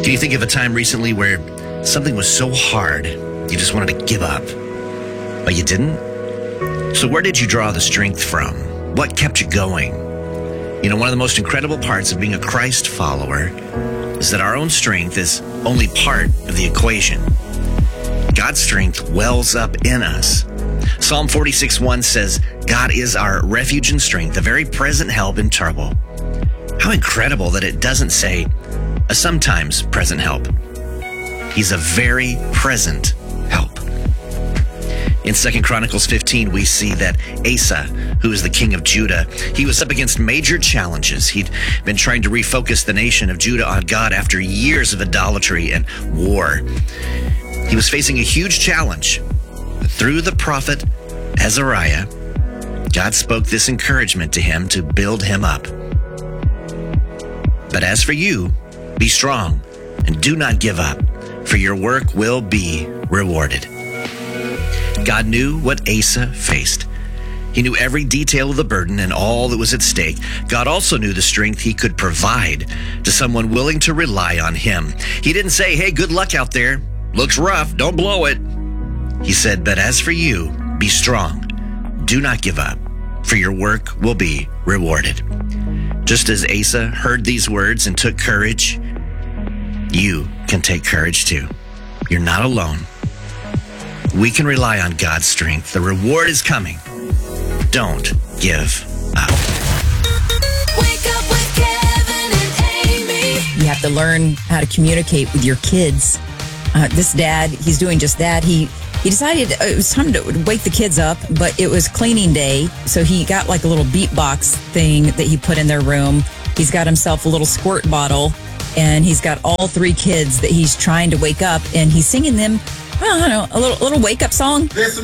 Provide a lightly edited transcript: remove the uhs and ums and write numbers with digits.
Can you think of a time recently where something was so hard you just wanted to give up, but you didn't? So where did you draw the strength from? What kept you going? You know, one of the most incredible parts of being a Christ follower is that our own strength is only part of the equation. God's strength wells up in us. Psalm 46:1 says, God is our refuge and strength, a very present help in trouble. How incredible that it doesn't say a sometimes present help. He's a very present help. In 2 Chronicles 15, we see that Asa, who is the king of Judah, he was up against major challenges. He'd been trying to refocus the nation of Judah on God after years of idolatry and war. He was facing a huge challenge. Through the prophet Azariah, God spoke this encouragement to him to build him up. But as for you, be strong and do not give up, for your work will be rewarded. God knew what Asa faced. He knew every detail of the burden and all that was at stake. God also knew the strength he could provide to someone willing to rely on him. He didn't say, hey, good luck out there. Looks rough. Don't blow it. He said, but as for you, be strong. Do not give up, for your work will be rewarded. Just as Asa heard these words and took courage, you can take courage too. You're not alone. We can rely on God's strength. The reward is coming. Don't give up. Wake up with Kevin and Amy. You have to learn how to communicate with your kids. This dad, he's doing just that. He decided it was time to wake the kids up, but it was cleaning day. So he got like a little beatbox thing that he put in their room. He's got himself a little squirt bottle, and he's got all three kids that he's trying to wake up, and he's singing them, I don't know, a little wake up song. This